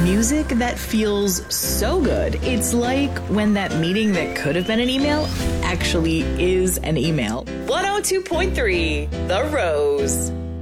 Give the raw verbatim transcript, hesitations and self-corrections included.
Music that feels so good. It's like when that meeting that could have been an email actually is an email. one oh two point three The Rose.